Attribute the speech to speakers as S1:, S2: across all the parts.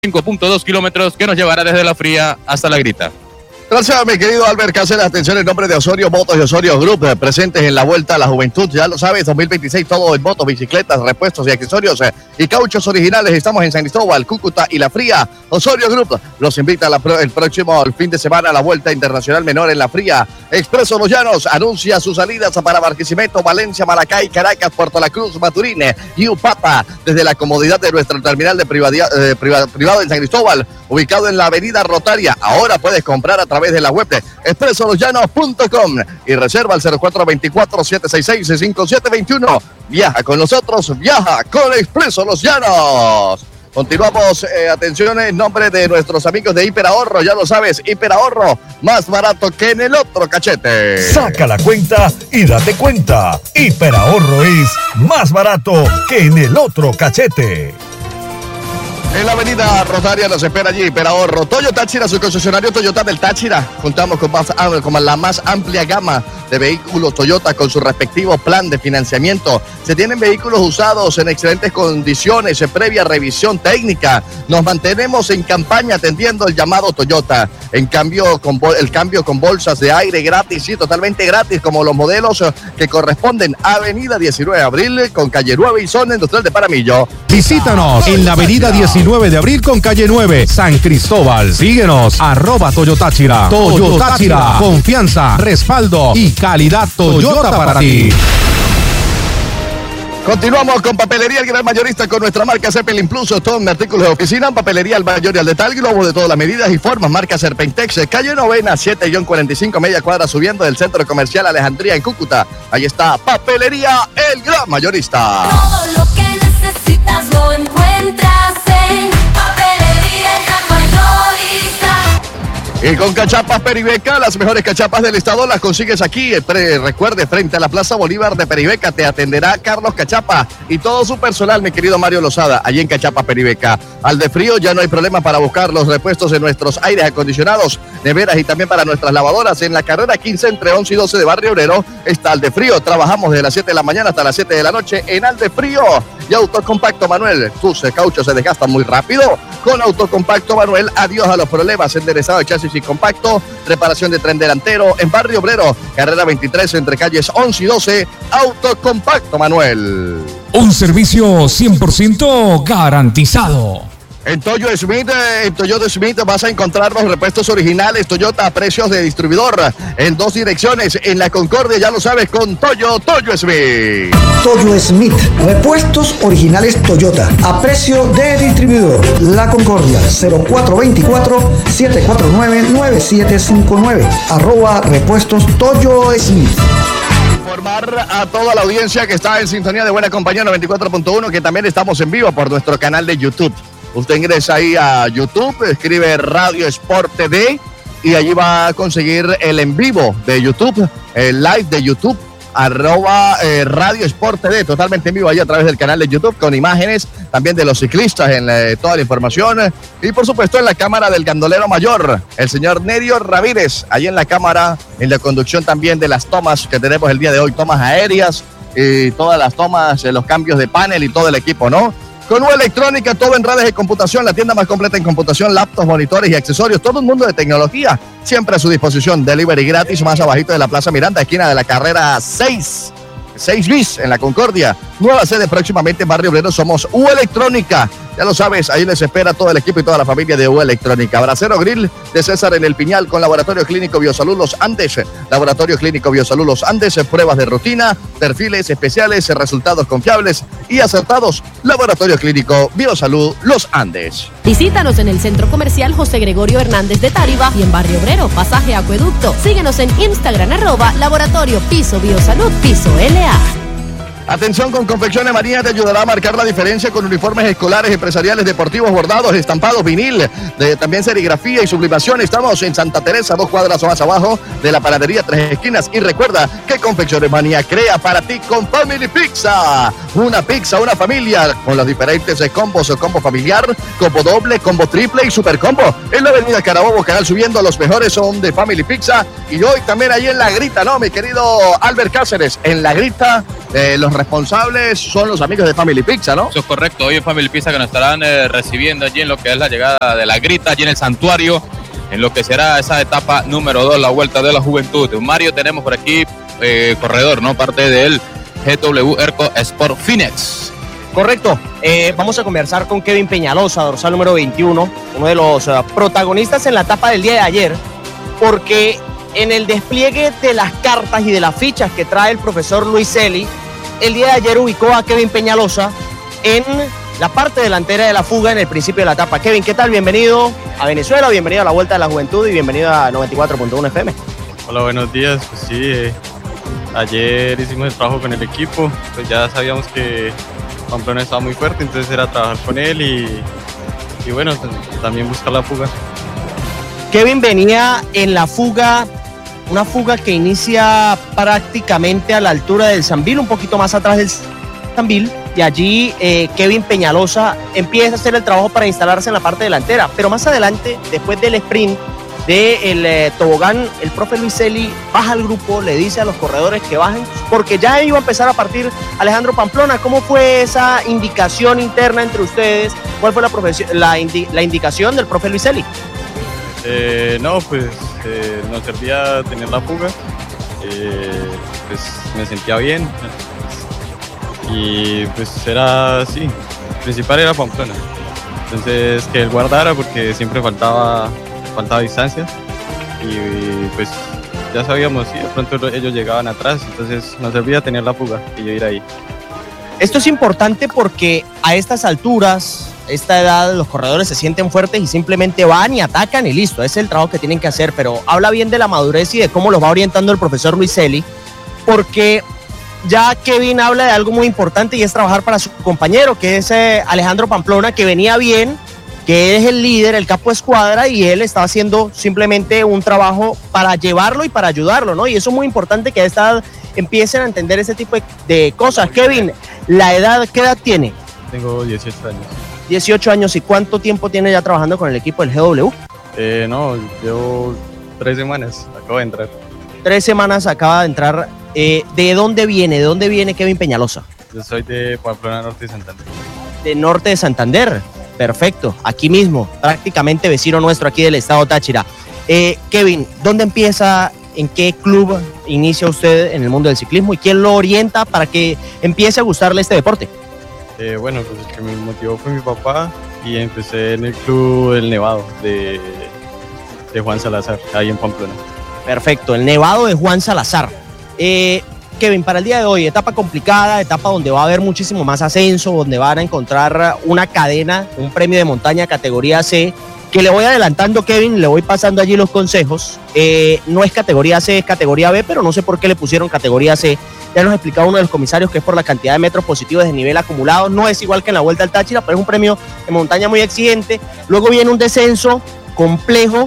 S1: 5.2 kilómetros que nos llevará desde La Fría hasta La Grita.
S2: Gracias, mi querido Albert Cáceres. Atención en nombre de Osorio Motos y Osorio Group, presentes en la Vuelta a la Juventud. Ya lo sabes, 2026, todo en motos, bicicletas, repuestos y accesorios y cauchos originales. Estamos en San Cristóbal, Cúcuta y La Fría. Osorio Group los invita el próximo fin de semana a la Vuelta Internacional Menor en La Fría. Expreso Los Llanos anuncia sus salidas para Barquisimeto, Valencia, Maracay, Caracas, Puerto La Cruz, Maturín y Upapa, desde la comodidad de nuestro terminal de privado en San Cristóbal, ubicado en la avenida Rotaria. Ahora puedes comprar a través de la web de expresolosllanos.com y reserva al 0424-766-5721. Viaja con nosotros, viaja con Expreso Los Llanos. Continuamos, atención en nombre de nuestros amigos de Hiperahorro, ya lo sabes, Hiperahorro, más barato que en el otro cachete.
S3: Saca la cuenta y date cuenta, Hiperahorro es más barato que en el otro cachete.
S2: En la avenida Rosaria nos espera allí Hiperahorro. Toyota Táchira, su concesionario Toyota del Táchira. Contamos con la más amplia gama de vehículos Toyota con su respectivo plan de financiamiento. Se tienen vehículos usados en excelentes condiciones, previa revisión técnica. Nos mantenemos en campaña atendiendo el llamado Toyota. El cambio con bolsas de aire gratis, sí, totalmente gratis, como los modelos que corresponden a Avenida 19 de Abril con calle 9 y zona industrial de Paramillo.
S4: Visítanos en la avenida 19 de Abril con calle 9, San Cristóbal. Síguenos, @Toyotáchira. Toyotáchira, confianza, respaldo y calidad Toyota para ti.
S2: Continuamos con Papelería El Gran Mayorista con nuestra marca Zeppelin Plus, todo en artículos de oficina, papelería al mayor y al detalle, globos de todas las medidas y formas, marca Serpentex, calle Novena, 7-45, media cuadra subiendo del Centro Comercial Alejandría en Cúcuta. Ahí está Papelería El Gran Mayorista.
S5: Todo lo que necesitas lo encuentras en Papelería El Gran Mayorista.
S2: Y con cachapas Peribeca, las mejores cachapas del estado las consigues aquí. Recuerde, frente a la Plaza Bolívar de Peribeca te atenderá Carlos Cachapa y todo su personal, mi querido Mario Lozada, allí en Cachapas Peribeca. Al de frío ya no hay problema para buscar los repuestos en nuestros aires acondicionados, neveras y también para nuestras lavadoras. En la carrera 15 entre 11 y 12 de Barrio Obrero está Al de Frío. Trabajamos desde las 7 de la mañana hasta las 7 de la noche en Al de Frío. Y Autocompacto Manuel, tus cauchos se desgastan muy rápido. Con Autocompacto Manuel, adiós a los problemas, enderezado de chasis y compacto, reparación de tren delantero en Barrio Obrero, carrera 23 entre calles 11 y 12, Autocompacto Manuel.
S6: Un servicio 100% garantizado.
S2: En Toyota Smith vas a encontrar los repuestos originales Toyota a precios de distribuidor en dos direcciones, en La Concordia, ya lo sabes, con Toyo Smith.
S7: Toyo Smith, repuestos originales Toyota a precio de distribuidor. La Concordia, 0424-749-9759, @repuestos Toyo Smith.
S2: Informar a toda la audiencia que está en sintonía de Buena Compañía 94.1 que también estamos en vivo por nuestro canal de YouTube. Usted ingresa ahí a YouTube, escribe Radio Sport TV y allí va a conseguir el en vivo de YouTube, el live de YouTube, @Radio Sport TV, totalmente en vivo allí a través del canal de YouTube con imágenes también de los ciclistas en toda la información y por supuesto en la cámara del gandolero mayor, el señor Nerio Ramírez, allí en la cámara, en la conducción también de las tomas que tenemos el día de hoy, tomas aéreas y todas las tomas, los cambios de panel y todo el equipo, ¿no? Con U Electrónica, todo en redes de computación, la tienda más completa en computación, laptops, monitores y accesorios, todo el mundo de tecnología, siempre a su disposición, delivery gratis, más abajito de la Plaza Miranda, esquina de la carrera 6 bis en La Concordia, nueva sede próximamente en Barrio Obrero, somos U Electrónica, ya lo sabes, ahí les espera todo el equipo y toda la familia de U Electrónica. Abracero Grill de César en El Piñal con Laboratorio Clínico Biosalud Los Andes, Laboratorio Clínico Biosalud Los Andes, pruebas de rutina, perfiles especiales, resultados confiables y acertados, Laboratorio Clínico Biosalud Los Andes.
S8: Visítanos en el Centro Comercial José Gregorio Hernández de Táriba y en Barrio Obrero, Pasaje Acueducto. Síguenos en Instagram, @Laboratorio Piso Biosalud Piso LA.
S2: Atención, con Confecciones María te ayudará a marcar la diferencia con uniformes escolares, empresariales, deportivos, bordados, estampados, vinil, también serigrafía y sublimación. Estamos en Santa Teresa, 2 cuadras o más abajo de la panadería Tres Esquinas. Y recuerda que Confecciones Manía crea para ti con Family Pizza. Una pizza, una familia, con los diferentes combos o combo familiar, combo doble, combo triple y super combo. En la avenida Carabobo, Canal Subiendo, los mejores son de Family Pizza. Y hoy también ahí en La Grita, ¿no, mi querido Albert Cáceres? En La Grita los responsables son los amigos de Family Pizza, ¿no?
S1: Eso es correcto. Hoy en Family Pizza que nos estarán recibiendo allí en lo que es la llegada de la grita, allí en el santuario, en lo que será esa etapa número 2, la Vuelta de la Juventud. Mario, tenemos por aquí corredor, ¿no? Parte del GW ERCO Sport Phoenix.
S9: Correcto. Vamos a conversar con Kevin Peñalosa, dorsal número 21, uno de los protagonistas en la etapa del día de ayer, porque en el despliegue de las cartas y de las fichas que trae el profesor Luis Eli, el día de ayer ubicó a Kevin Peñalosa en la parte delantera de la fuga en el principio de la etapa. Kevin, ¿qué tal? Bienvenido a Venezuela, bienvenido a la Vuelta de la Juventud y bienvenido a 94.1 FM.
S10: Hola, buenos días. Pues sí, ayer hicimos el trabajo con el equipo, pues ya sabíamos que Pamplona estaba muy fuerte, entonces era trabajar con él y bueno, también buscar la fuga.
S9: Kevin venía en la fuga, una fuga que inicia prácticamente a la altura del Sambil, un poquito más atrás del Sambil, y allí Kevin Peñalosa empieza a hacer el trabajo para instalarse en la parte delantera, pero más adelante, después del sprint del tobogán, el profe Luis Eli baja al grupo, le dice a los corredores que bajen, porque ya iba a empezar a partir Alejandro Pamplona. ¿Cómo fue esa indicación interna entre ustedes? ¿Cuál fue la indicación del profe Luis Eli?
S10: No, pues nos servía tener la fuga, pues me sentía bien y pues era así, el principal era Pamplona, entonces que él guardara porque siempre faltaba distancia y pues ya sabíamos, sí, de pronto ellos llegaban atrás, entonces nos servía tener la fuga y yo ir ahí.
S9: Esto es importante porque a estas alturas, esta edad, los corredores se sienten fuertes y simplemente van y atacan y listo, ese es el trabajo que tienen que hacer, pero habla bien de la madurez y de cómo los va orientando el profesor Luis Eli, porque ya Kevin habla de algo muy importante y es trabajar para su compañero, que es Alejandro Pamplona, que venía bien, que es el líder, el capo de escuadra, y él está haciendo simplemente un trabajo para llevarlo y para ayudarlo, ¿no? Y eso es muy importante que a esta edad empiecen a entender ese tipo de cosas. Kevin, ¿qué edad tiene?
S10: Tengo 18 años.
S9: 18 años, ¿y cuánto tiempo tiene ya trabajando con el equipo del GW?
S10: No, llevo 3 semanas, acabo de entrar.
S9: 3 semanas acaba de entrar. ¿De dónde viene? ¿De dónde viene Kevin Peñalosa?
S10: Yo soy de Pamplona Norte de Santander.
S9: De Norte de Santander. Perfecto, aquí mismo, prácticamente vecino nuestro aquí del estado Táchira. Kevin, ¿dónde empieza, en qué club inicia usted en el mundo del ciclismo y quién lo orienta para que empiece a gustarle este deporte?
S10: Bueno, pues el que me motivó fue mi papá y empecé en el club El Nevado de Juan Salazar, ahí en Pamplona.
S9: Perfecto, el Nevado de Juan Salazar. Kevin, para el día de hoy, etapa complicada, etapa donde va a haber muchísimo más ascenso, donde van a encontrar una cadena, un premio de montaña categoría C, que le voy adelantando, Kevin, le voy pasando allí los consejos. No es categoría C, es categoría B, pero no sé por qué le pusieron categoría C. Ya nos explicaba uno de los comisarios que es por la cantidad de metros positivos de nivel acumulado. No es igual que en la Vuelta al Táchira, pero es un premio de montaña muy exigente. Luego viene un descenso complejo.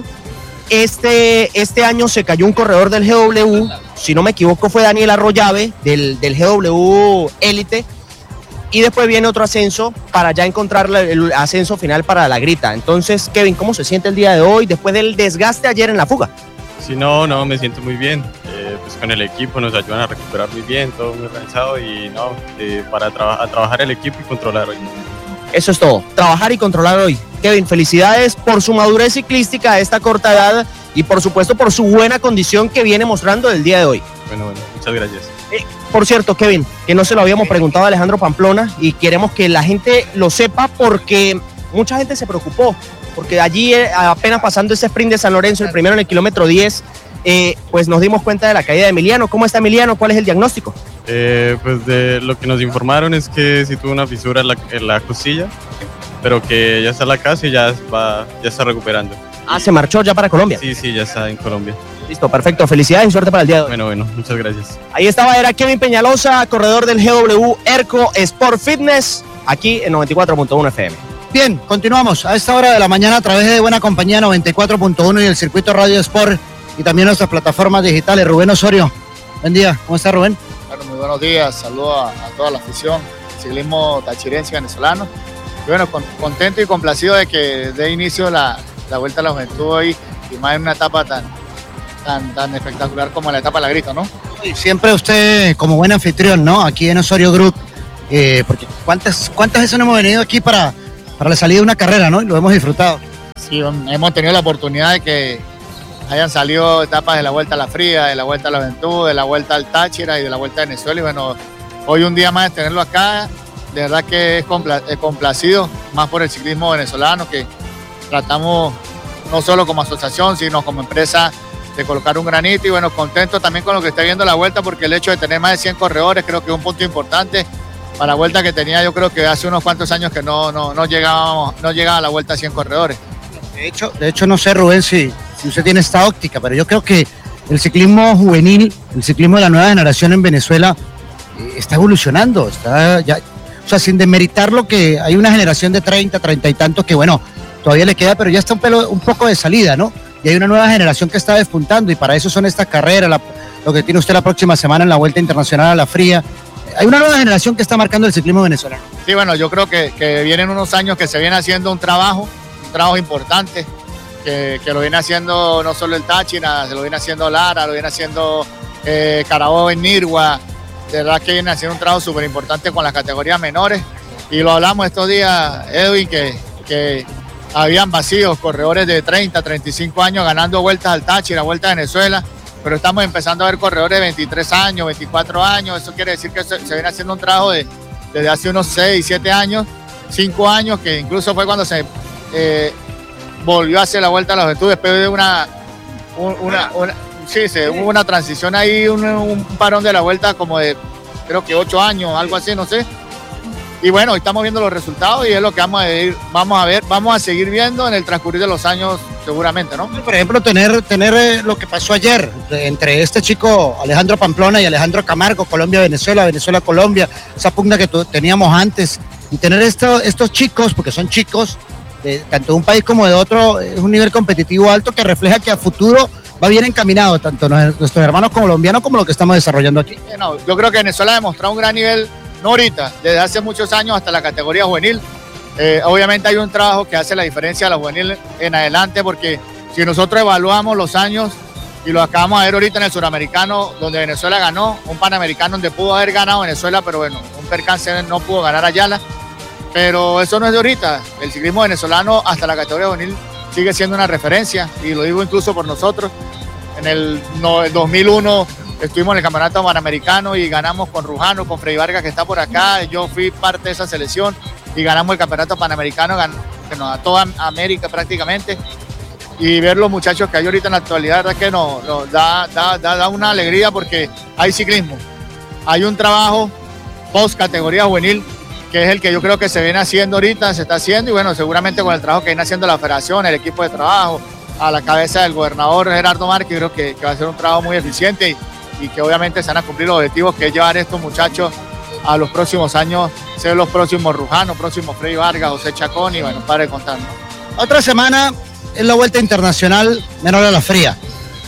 S9: Este año se cayó un corredor del GW, si no me equivoco fue Daniel Arroyave del GW Élite, y después viene otro ascenso para ya encontrar el ascenso final para la grita. Entonces, Kevin, ¿cómo se siente el día de hoy después del desgaste ayer en la fuga?
S10: Sí, no, me siento muy bien, pues con el equipo nos ayudan a recuperar muy bien, todo muy organizado y para trabajar el equipo y controlar hoy.
S9: Eso es todo, trabajar y controlar hoy. Kevin, felicidades por su madurez ciclística a esta corta edad y por supuesto por su buena condición que viene mostrando el día de hoy.
S10: Bueno, muchas gracias.
S9: Por cierto, Kevin, que no se lo habíamos preguntado a Alejandro Pamplona y queremos que la gente lo sepa porque mucha gente se preocupó, porque allí apenas pasando ese sprint de San Lorenzo, el primero en el kilómetro 10, pues nos dimos cuenta de la caída de Emiliano. ¿Cómo está Emiliano? ¿Cuál es el diagnóstico?
S10: Pues de lo que nos informaron es que sí tuvo una fisura en la costilla, pero que ya está en la casa y ya está recuperando.
S9: Ah, ¿se marchó ya para Colombia?
S10: Sí, ya está en Colombia.
S9: Listo, perfecto. Felicidades y suerte para el día de hoy.
S10: Bueno, muchas gracias.
S9: Ahí era Kevin Peñalosa, corredor del GW ERCO Sport Fitness, aquí en 94.1 FM.
S11: Bien, continuamos a esta hora de la mañana a través de Buena Compañía 94.1 y el circuito Radio Sport y también nuestras plataformas digitales. Rubén Osorio, buen día. ¿Cómo está, Rubén?
S12: Bueno, muy buenos días. Saludos a toda la afición, ciclismo tachirense y venezolano. Y bueno, contento y complacido de que dé inicio la Vuelta a la Juventud hoy y más en una etapa tan espectacular como la etapa de la Grita, ¿no?
S11: Y siempre usted, como buen anfitrión, ¿no? Aquí en Osorio Group, porque ¿cuántas veces no hemos venido aquí para la salida de una carrera, ¿no? Y lo hemos disfrutado.
S12: Sí, hemos tenido la oportunidad de que hayan salido etapas de la Vuelta a la Fría, de la Vuelta a la Juventud, de la Vuelta al Táchira y de la Vuelta a Venezuela. Y bueno, hoy un día más de tenerlo acá, de verdad que es complacido, más por el ciclismo venezolano, que tratamos no solo como asociación, sino como empresa de colocar un granito. Y bueno, contento también con lo que está viendo la Vuelta, porque el hecho de tener más de 100 corredores creo que es un punto importante para la Vuelta que tenía. Yo creo que hace unos cuantos años que no llegaba a la Vuelta a 100 corredores.
S11: De hecho, no sé, Rubén, si usted tiene esta óptica, pero yo creo que el ciclismo juvenil, el ciclismo de la nueva generación en Venezuela está evolucionando, o sea, sin demeritar lo que hay una generación de 30 y tantos que, bueno, todavía le queda, pero ya está un poco de salida, ¿no? Y hay una nueva generación que está despuntando, y para eso son estas carreras, lo que tiene usted la próxima semana en la Vuelta Internacional a la Fría. Hay una nueva generación que está marcando el ciclismo venezolano.
S12: Sí, bueno, yo creo que vienen unos años que se viene haciendo un trabajo importante, que lo viene haciendo no solo el Táchira, se lo viene haciendo Lara, lo viene haciendo Carabobo en Nirgua. De verdad que viene haciendo un trabajo súper importante con las categorías menores, y lo hablamos estos días, Edwin, que habían vacíos, corredores de 30, 35 años ganando vueltas al Táchira, vueltas a Venezuela, pero estamos empezando a ver corredores de 23 años, 24 años, eso quiere decir que se viene haciendo un trabajo desde hace unos 6, 7 años, 5 años, que incluso fue cuando se volvió a hacer la Vuelta a la Juventud después de hubo una transición ahí, un parón de la Vuelta como de creo que 8 años, algo así, no sé. Y bueno, hoy estamos viendo los resultados y es lo que vamos a seguir viendo en el transcurrir de los años seguramente, ¿no?
S11: Por ejemplo, tener lo que pasó ayer entre este chico Alejandro Pamplona y Alejandro Camargo, Colombia-Venezuela, Venezuela-Colombia, esa pugna que teníamos antes, y tener estos chicos, porque son chicos, tanto de un país como de otro, es un nivel competitivo alto que refleja que a futuro va bien encaminado tanto nuestros hermanos colombianos como lo que estamos desarrollando aquí.
S12: No, yo creo que Venezuela ha demostrado un gran nivel, no ahorita, desde hace muchos años hasta la categoría juvenil. Obviamente hay un trabajo que hace la diferencia a la juvenil en adelante, porque si nosotros evaluamos los años, y lo acabamos de ver ahorita en el Suramericano, donde Venezuela ganó, un Panamericano donde pudo haber ganado Venezuela, pero bueno, un percance no pudo ganar Ayala. Pero eso no es de ahorita, el ciclismo venezolano hasta la categoría juvenil sigue siendo una referencia, y lo digo incluso por nosotros. En el 2001 estuvimos en el Campeonato Panamericano y ganamos con Rujano, con Freddy Vargas, que está por acá. Yo fui parte de esa selección y ganamos el Campeonato Panamericano, a toda América prácticamente. Y ver los muchachos que hay ahorita en la actualidad, verdad que nos da una alegría, porque hay ciclismo, hay un trabajo post categoría juvenil, que es el que yo creo que se viene haciendo ahorita, se está haciendo, y bueno, seguramente con el trabajo que viene haciendo la federación, el equipo de trabajo, a la cabeza del gobernador Gerardo Márquez, creo que va a ser un trabajo muy eficiente, y que obviamente se van a cumplir los objetivos, que es llevar a estos muchachos a los próximos años, ser los próximos Rujano, próximos Freddy Vargas, José Chacón, y bueno, para de contar, ¿no?
S11: Otra semana es la Vuelta Internacional Menor a la Fría.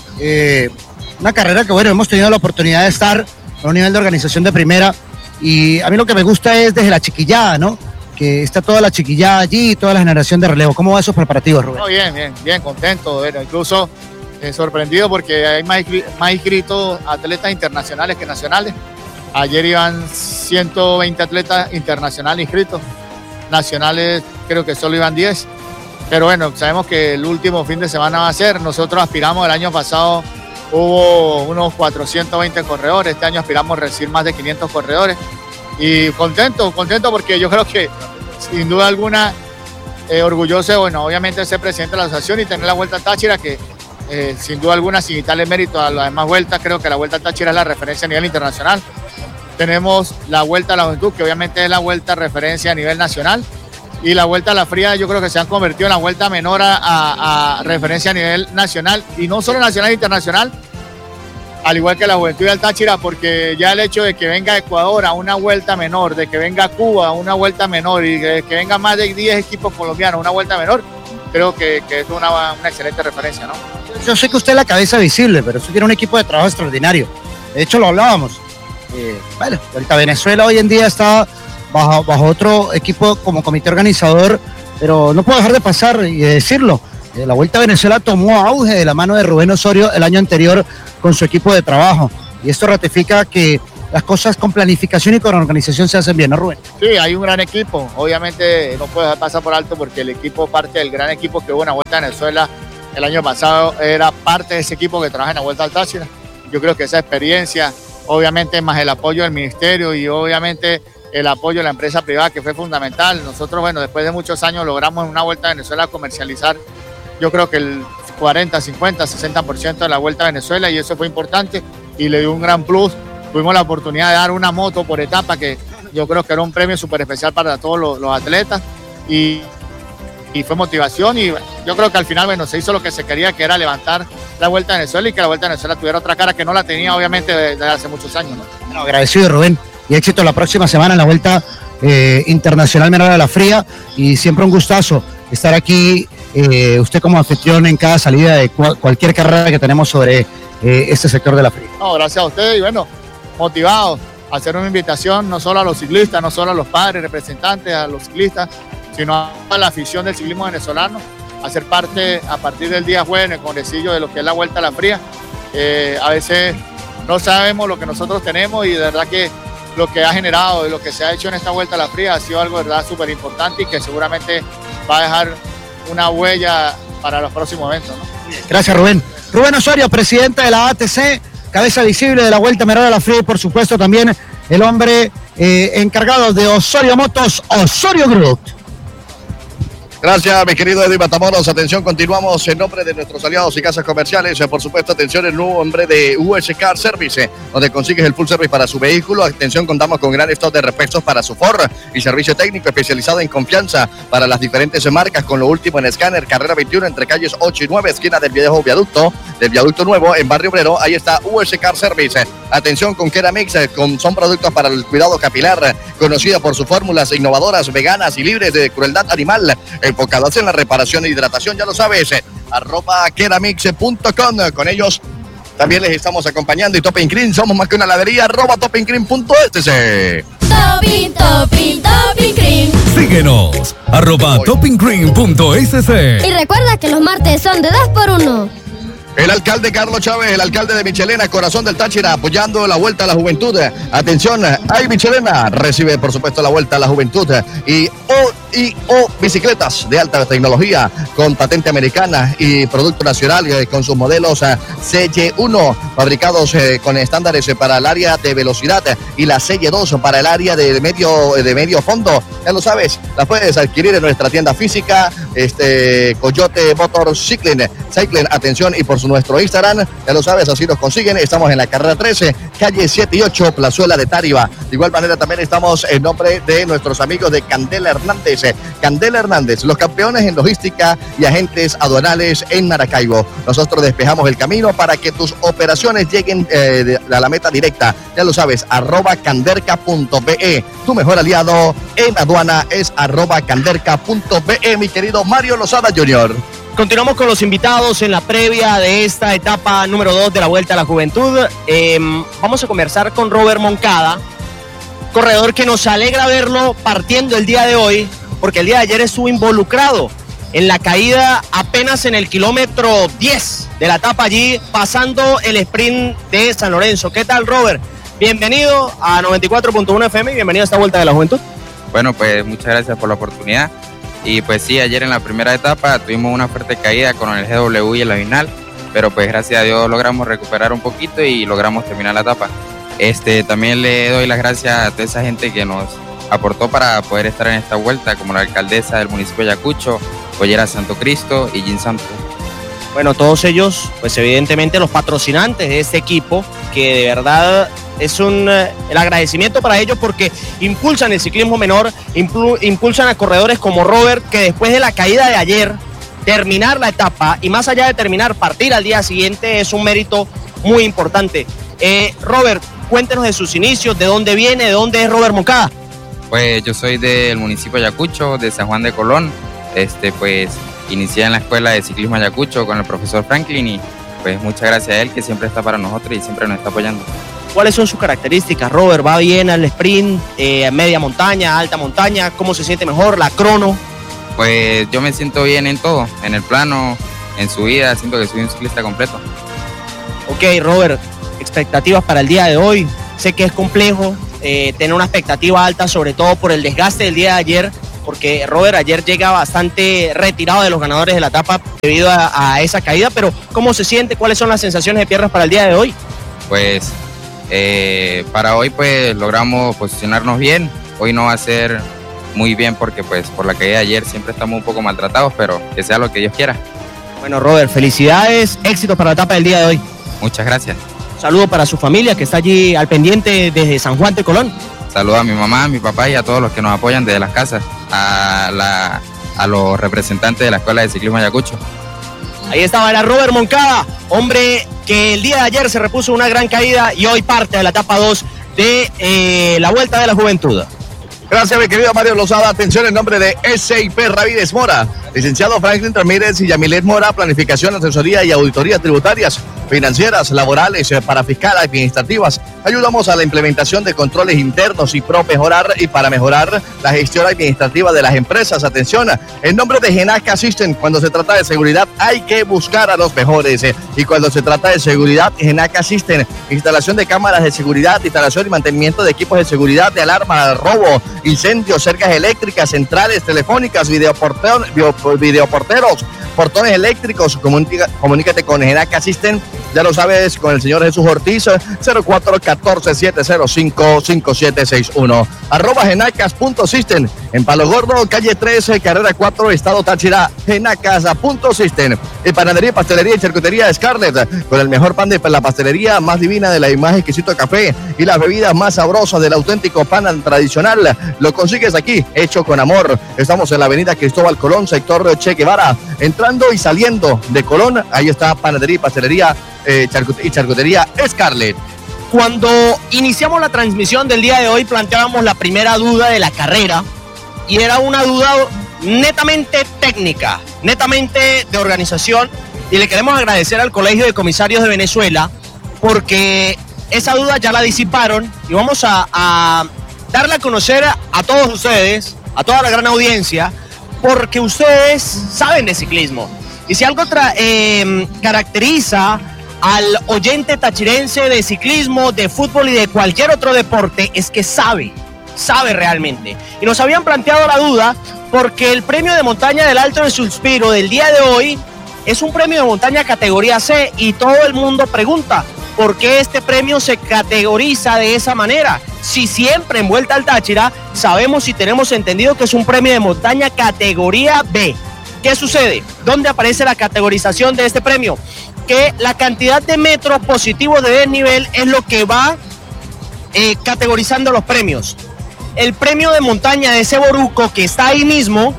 S11: Una carrera que, bueno, hemos tenido la oportunidad de estar a un nivel de organización de primera. Y a mí lo que me gusta es desde la chiquillada, ¿no? Que está toda la chiquillada allí, toda la generación de relevo. ¿Cómo va esos preparativos, Rubén?
S12: Bien, contento. Bueno, incluso sorprendido, porque hay más inscritos atletas internacionales que nacionales. Ayer iban 120 atletas internacionales inscritos. Nacionales creo que solo iban 10. Pero bueno, sabemos que el último fin de semana va a ser. Nosotros aspiramos, el año pasado hubo unos 420 corredores, este año aspiramos a recibir más de 500 corredores, y contento porque yo creo que sin duda alguna orgulloso, bueno, obviamente de ser presidente de la asociación y tener la Vuelta al Táchira, que sin duda alguna, sin quitarle mérito a las demás vueltas, creo que la Vuelta al Táchira es la referencia a nivel internacional. Tenemos la Vuelta a la Juventud, que obviamente es la vuelta referencia a nivel nacional, y la Vuelta a la Fría yo creo que se han convertido en la vuelta menor a referencia a nivel nacional, y no solo nacional e internacional, al igual que la Juventud y el Táchira, porque ya el hecho de que venga Ecuador a una vuelta menor, de que venga Cuba a una vuelta menor, y de que venga más de 10 equipos colombianos a una vuelta menor, creo que es una excelente referencia, ¿no?
S11: Yo sé que usted es la cabeza visible, pero usted tiene un equipo de trabajo extraordinario. De hecho, lo hablábamos. Bueno, ahorita Venezuela hoy en día está bajo otro equipo como comité organizador, pero no puedo dejar de pasar y de decirlo. La Vuelta a Venezuela tomó auge de la mano de Rubén Osorio el año anterior con su equipo de trabajo. y esto ratifica que las cosas con planificación y con organización se hacen bien, ¿no, Rubén?
S12: Sí, hay un gran equipo. Obviamente no puedo dejar pasar por alto porque el equipo, parte del gran equipo que hubo en la Vuelta a Venezuela el año pasado, era parte de ese equipo que trabaja en la Vuelta al Táchira. Yo creo que esa experiencia, obviamente más el apoyo del ministerio y obviamente el apoyo de la empresa privada, que fue fundamental. Nosotros, bueno, después de muchos años logramos en una Vuelta a Venezuela comercializar, yo creo que el 40, 50, 60% de la Vuelta a Venezuela, y eso fue importante y le dio un gran plus. Tuvimos la oportunidad de dar una moto por etapa, que yo creo que era un premio súper especial para todos los atletas, y fue motivación, y yo creo que al final, bueno, se hizo lo que se quería, que era levantar la Vuelta a Venezuela y que la Vuelta a Venezuela tuviera otra cara que no la tenía, obviamente, desde hace muchos años, ¿no?
S11: Bueno, agradecido, Rubén, y éxito la próxima semana en la Vuelta Internacional Menor de la Fría, y siempre un gustazo estar aquí, usted como anfitrión en cada salida de cualquier carrera que tenemos sobre este sector de la Fría.
S12: No, gracias a ustedes, y bueno, motivados a hacer una invitación no solo a los ciclistas, no solo a los padres, representantes, a los ciclistas, sino a la afición del ciclismo venezolano, a ser parte a partir del día jueves en el congresillo de lo que es la Vuelta a la Fría. A veces no sabemos lo que nosotros tenemos, y de verdad que lo que ha generado y lo que se ha hecho en esta Vuelta a la Fría ha sido algo de verdad súper importante, y que seguramente va a dejar una huella para los próximos eventos, ¿no?
S11: Gracias, Rubén. Rubén Osorio, presidente de la ATC, cabeza visible de la Vuelta Menor de la Fría, y por supuesto también el hombre encargado de Osorio Motos, Osorio Group.
S2: Gracias, mi querido Edwin Matamoros. Atención, continuamos en nombre de nuestros aliados y casas comerciales. Por supuesto, atención, el nuevo nombre de US Car Service, donde consigues el full service para su vehículo. Atención, contamos con gran stock de repuestos para su Ford y servicio técnico especializado en confianza para las diferentes marcas, con lo último en escáner, carrera 21 entre calles 8 y 9, esquina del viejo viaducto, del viaducto nuevo en Barrio Obrero. Ahí está US Car Service. Atención con Keramix, son productos para el cuidado capilar, conocida por sus fórmulas innovadoras, veganas y libres de crueldad animal, enfocadas en la reparación e hidratación, ya lo sabes, @keramix.com. Con ellos también les estamos acompañando, y Topping Cream, somos más que una heladería, @toppingcream.es.
S5: Topping, topping, topping cream.
S13: Síguenos, @toppingcream.sc.
S14: Y recuerda que los martes son de 2x1.
S2: El alcalde Carlos Chávez, el alcalde de Michelena, corazón del Táchira, apoyando la Vuelta a la Juventud. Atención, hay Michelena, recibe por supuesto la Vuelta a la Juventud, y bicicletas de alta tecnología con patente americana y producto nacional, con sus modelos CY1, fabricados con estándares para el área de velocidad, y la CY2 para el área de medio fondo. Ya lo sabes, las puedes adquirir en nuestra tienda física, Coyote Motor Cycling. Atención, y por nuestro Instagram, ya lo sabes, así nos consiguen. Estamos en la carrera 13, calle 7 y 8, Plazuela de Táriba. De igual manera también estamos en nombre de nuestros amigos de Candela Hernández. Candela Hernández, los campeones en logística y agentes aduanales en Maracaibo. Nosotros despejamos el camino para que tus operaciones lleguen a la meta directa. Ya lo sabes, @canderca.be. Tu mejor aliado en aduana es @canderca.be, mi querido Mario Lozada Jr.
S9: Continuamos con los invitados en la previa de esta etapa número 2 de la Vuelta a la Juventud. Vamos a conversar con Robert Moncada, corredor que nos alegra verlo partiendo el día de hoy, porque el día de ayer estuvo involucrado en la caída apenas en el kilómetro 10 de la etapa allí, pasando el sprint de San Lorenzo. ¿Qué tal, Robert? Bienvenido a 94.1 FM y bienvenido a esta Vuelta de la Juventud.
S15: Bueno, pues muchas gracias por la oportunidad. Y pues sí, ayer en la primera etapa tuvimos una fuerte caída con el GW y el final, pero pues gracias a Dios logramos recuperar un poquito y logramos terminar la etapa. También le doy las gracias a toda esa gente que nos aportó para poder estar en esta vuelta, como la alcaldesa del municipio de Ayacucho, Ollera Santo Cristo y Jim Santo.
S9: Bueno, todos ellos, pues evidentemente los patrocinantes de este equipo, que de verdad es el agradecimiento para ellos, porque impulsan el ciclismo menor, impulsan a corredores como Robert, que después de la caída de ayer, terminar la etapa, y más allá de terminar, partir al día siguiente, es un mérito muy importante. Robert, cuéntenos de sus inicios, de dónde viene, de dónde es Robert Moncada.
S15: Pues yo soy del municipio de Ayacucho, de San Juan de Colón. Pues inicié en la escuela de ciclismo Ayacucho con el profesor Franklin, y pues muchas gracias a él, que siempre está para nosotros y siempre nos está apoyando.
S9: ¿Cuáles son sus características, Robert? ¿Va bien al sprint, media montaña, alta montaña? ¿Cómo se siente mejor? ¿La crono?
S15: Pues yo me siento bien en todo, en el plano, en subida, siento que soy un ciclista completo.
S9: Ok, Robert, expectativas para el día de hoy. Sé que es complejo tener una expectativa alta, sobre todo por el desgaste del día de ayer, porque Robert ayer llega bastante retirado de los ganadores de la etapa debido a esa caída, pero ¿cómo se siente? ¿Cuáles son las sensaciones de piernas para el día de hoy?
S15: Pues para hoy pues logramos posicionarnos bien. Hoy no va a ser muy bien porque pues por la caída de ayer siempre estamos un poco maltratados, pero que sea lo que Dios quiera.
S9: Bueno, Robert, felicidades, éxitos para la etapa del día de hoy.
S15: Muchas gracias.
S9: Un saludo para su familia que está allí al pendiente desde San Juan de Colón.
S15: Saludo a mi mamá, a mi papá y a todos los que nos apoyan desde las casas, a los representantes de la Escuela de Ciclismo Ayacucho.
S9: Ahí estaba, era Robert Moncada, hombre que el día de ayer se repuso una gran caída y hoy parte de la etapa 2 de la Vuelta de la Juventud.
S2: Gracias, mi querido Mario Lozada. Atención en nombre de SIP Ramírez Mora. Licenciado Franklin Ramírez y Yamilet Mora, planificación, asesoría y auditoría tributarias, financieras, laborales, para fiscal, administrativas. Ayudamos a la implementación de controles internos y para mejorar la gestión administrativa de las empresas. Atención, en nombre de Genac Assistant, cuando se trata de seguridad hay que buscar a los mejores. Y cuando se trata de seguridad, Genac Assistant, instalación de cámaras de seguridad, instalación y mantenimiento de equipos de seguridad, de alarma, robo, incendios, cercas eléctricas, centrales telefónicas, videoporteros, portones eléctricos. Comunícate con Genac Assistant, ya lo sabes, con el señor Jesús Ortiz, 0414-705-5761. @genacas.system, en Palo Gordo, calle 13, carrera 4, estado Táchira. Genacas.system. En panadería, pastelería y charcutería Scarlett, con el mejor pan de la pastelería más divina de la más exquisito café y las bebidas más sabrosas del auténtico pan tradicional. Lo consigues aquí, hecho con amor. Estamos en la avenida Cristóbal Colón, sector Che Guevara, entrando y saliendo de Colón. Ahí está panadería y pastelería y charcutería Scarlett.
S9: Cuando iniciamos la transmisión del día de hoy planteábamos la primera duda de la carrera y era una duda netamente técnica, netamente de organización, y le queremos agradecer al Colegio de Comisarios de Venezuela porque esa duda ya la disiparon y vamos a darle a conocer a todos ustedes, a toda la gran audiencia, porque ustedes saben de ciclismo. Y si algo caracteriza al oyente tachirense de ciclismo, de fútbol y de cualquier otro deporte, es que sabe realmente. Y nos habían planteado la duda porque el premio de montaña del Alto del Suspiro del día de hoy es un premio de montaña categoría C y todo el mundo pregunta ¿por qué este premio se categoriza de esa manera? Si siempre en Vuelta al Táchira sabemos y tenemos entendido que es un premio de montaña categoría B. ¿Qué sucede? ¿Dónde aparece la categorización de este premio? Que la cantidad de metros positivos de desnivel es lo que va categorizando los premios. El premio de montaña de Seboruco, que está ahí mismo,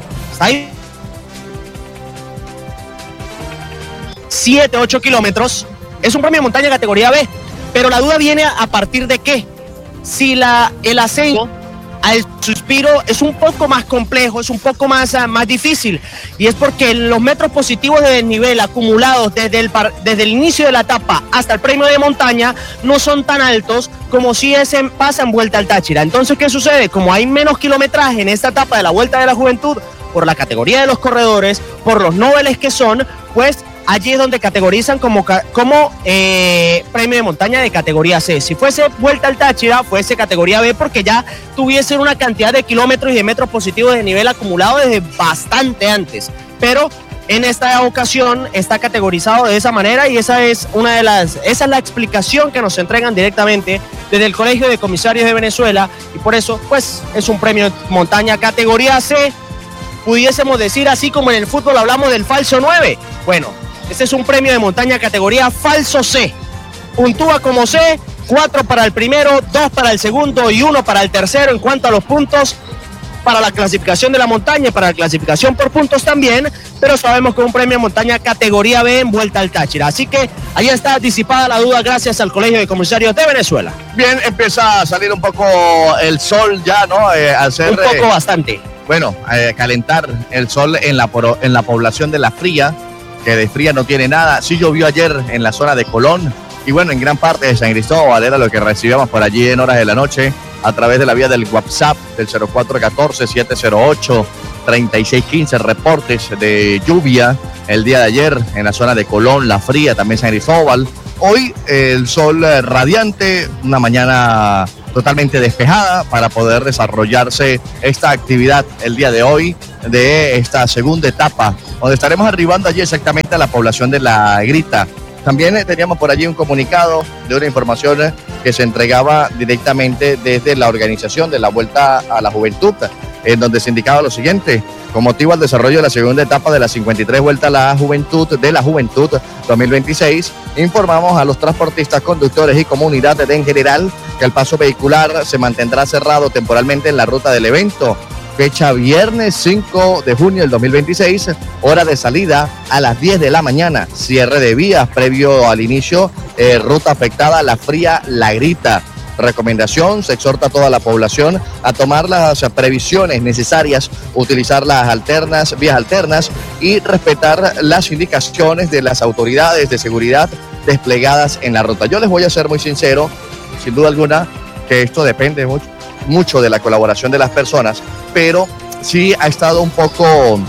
S9: 7-8 kilómetros, es un premio de montaña categoría B. Pero la duda viene a partir de qué. Si el ascenso al Suspiro es un poco más complejo, es un poco más difícil, y es porque los metros positivos de desnivel acumulados desde el inicio de la etapa hasta el premio de montaña no son tan altos como si pasa en Vuelta al Táchira. Entonces, ¿qué sucede? Como hay menos kilometraje en esta etapa de la Vuelta de la Juventud, por la categoría de los corredores, por los noveles que son, pues allí es donde categorizan como premio de montaña de categoría C. Si fuese Vuelta al Táchira, fuese categoría B, porque ya tuviesen una cantidad de kilómetros y de metros positivos de nivel acumulado desde bastante antes. Pero en esta ocasión está categorizado de esa manera y esa es la explicación que nos entregan directamente desde el Colegio de Comisarios de Venezuela, y por eso pues es un premio de montaña categoría C. Pudiésemos decir, así como en el fútbol hablamos del falso 9. Bueno, este es un premio de montaña categoría falso C. Puntúa como C, 4 para el primero, 2 para el segundo y 1 para el tercero en cuanto a los puntos para la clasificación de la montaña y para la clasificación por puntos también, pero sabemos que es un premio de montaña categoría B en Vuelta al Táchira. Así que ahí está disipada la duda gracias al Colegio de Comisarios de Venezuela.
S2: Bien, empieza a salir un poco el sol ya, ¿no?
S9: Un poco bastante.
S2: Bueno, calentar el sol en la población de La Fría, que de fría no tiene nada. Sí llovió ayer en la zona de Colón y bueno, en gran parte de San Cristóbal era lo que recibíamos por allí en horas de la noche a través de la vía del WhatsApp del 0414-708-3615, reportes de lluvia el día de ayer en la zona de Colón, La Fría, también San Cristóbal. hoy el sol radiante, una mañana totalmente despejada para poder desarrollarse esta actividad el día de hoy de esta segunda etapa, donde estaremos arribando allí exactamente a la población de La Grita. También teníamos por allí un comunicado de una información que se entregaba directamente desde la organización de la Vuelta a la Juventud, en donde se indicaba lo siguiente: con motivo al desarrollo de la segunda etapa de la 53 Vuelta a la Juventud 2026, informamos a los transportistas, conductores y comunidades en general que el paso vehicular se mantendrá cerrado temporalmente en la ruta del evento. Fecha viernes 5 de junio del 2026, hora de salida a las 10 de la mañana. Cierre de vías previo al inicio, ruta afectada La Fría, La Grita. Recomendación: se exhorta a toda la población a tomar las previsiones necesarias, utilizar las vías alternas y respetar las indicaciones de las autoridades de seguridad desplegadas en la ruta. Yo les voy a ser muy sincero, sin duda alguna, que esto depende mucho de la colaboración de las personas, pero sí ha estado un poco